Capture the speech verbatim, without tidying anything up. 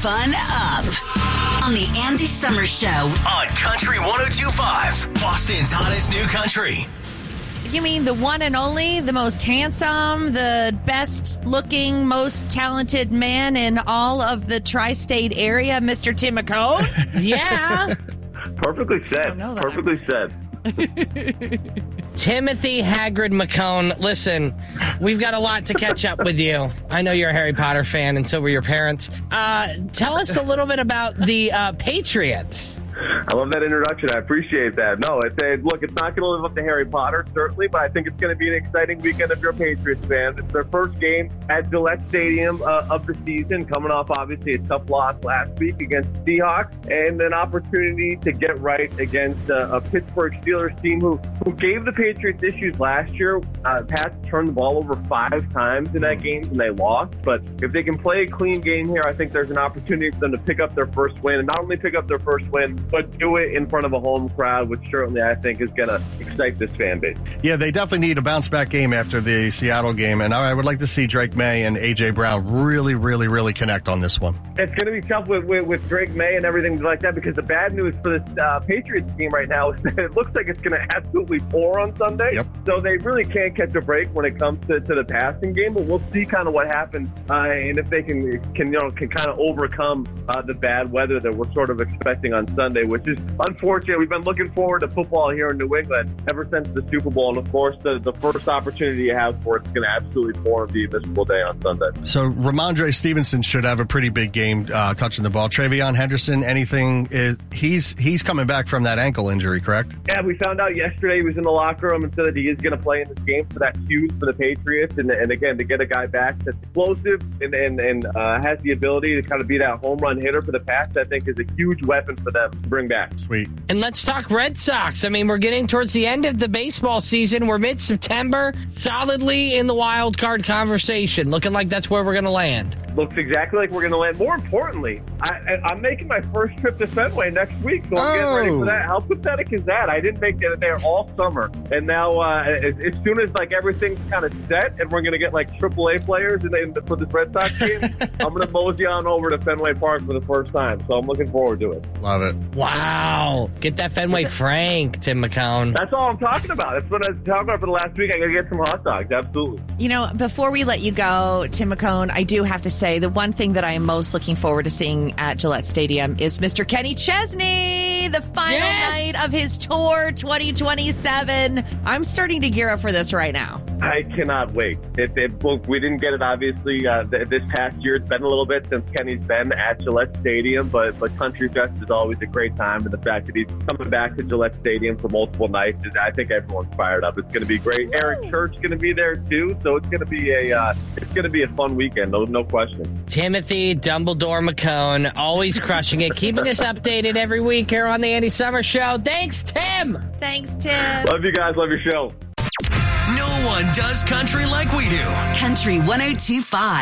fun up on the Andy Summers Show on Country one oh two point five, Boston's hottest new country. You mean the one and only, the most handsome, the best looking, most talented man in all of the tri-state area, Mister Tim McCone? Yeah. Perfectly said. Perfectly said. Timothy Hagrid McCone, listen, we've got a lot to catch up with you. I know you're a Harry Potter fan, and so were your parents. Uh, tell us a little bit about the uh, Patriots. I love that introduction. I appreciate that. No, it's a, look, it's not going to live up to Harry Potter, certainly, but I think it's going to be an exciting weekend if you're a Patriots fan. It's their first game at Gillette Stadium uh, of the season, coming off, obviously, a tough loss last week against the Seahawks, and an opportunity to get right against uh, a Pittsburgh Steelers team who, who gave the Patriots issues last year. Uh, Pats turned the ball over five times in that game, and they lost. But if they can play a clean game here, I think there's an opportunity for them to pick up their first win, and not only pick up their first win, but do it in front of a home crowd, which certainly I think is going to excite this fan base. Yeah, they definitely need a bounce-back game after the Seattle game, and I would like to see Drake May and A J. Brown really, really, really connect on this one. It's going to be tough with, with, with Drake May and everything like that, because the bad news for this uh, Patriots team right now is that it looks like it's going to absolutely pour on Sunday. Yep. So they really can't catch a break when it comes to, to the passing game, but we'll see kind of what happens uh, and if they can, can you know, can kind of overcome uh, the bad weather that we're sort of expecting on Sunday, which is unfortunate. We've been looking forward to football here in New England ever since the Super Bowl, and of course, the, the first opportunity you have for it's going to absolutely pour and be a miserable day on Sunday. So Ramondre Stevenson should have a pretty big game uh, touching the ball. Travion Henderson, anything? Is, he's he's coming back from that ankle injury, correct? Yeah, we found out yesterday he was in the locker room and said that he is going to play in this game, so that's huge for the Patriots. And, and again, to get a guy back that's explosive and, and, and uh, has the ability to kind of be that home run hitter for the Pats, I think is a huge weapon for them to bring back. Sweet. And let's talk Red Sox. I mean, we're getting towards the end of the baseball season. We're mid-September, solidly in the wild card conversation. Looking like that's where we're going to land. Looks exactly like we're going to land. More importantly, I, I, I'm making my first trip to Fenway next week, so I'm oh. getting ready for that. How pathetic is that? I didn't make it there all summer, and now uh, as, as soon as like everything's kind of set, and we're going to get like triple A players in, in, for this Red Sox game, I'm going to mosey on over to Fenway Park for the first time. So I'm looking forward to it. Love it. Wow, get that Fenway Frank, Tim McCone. That's all I'm talking about. That's what I was talking about for the last week. I got to get some hot dogs. Absolutely. You know, before we let you go, Tim McCone, I do have to say the one thing that I am most looking forward to seeing at Gillette Stadium is Mister Kenny Chesney, the final Yes! night of his tour twenty twenty-seven. I'm starting to gear up for this right now. I cannot wait. It, it, look, we didn't get it, obviously, uh, th- this past year. It's been a little bit since Kenny's been at Gillette Stadium, but, but Country Fest is always a great time, and the fact that he's coming back to Gillette Stadium for multiple nights, is, I think everyone's fired up. It's going to be great. Woo! Eric Church is going to be there, too, so it's going to be a uh, it's going to be a fun weekend, no, no question. Timothy Dumbledore McCone, always crushing it, keeping us updated every week here on the Andy Summers Show. Thanks, Tim. Thanks, Tim. Love you guys. Love your show. No one does country like we do. Country one oh two point five.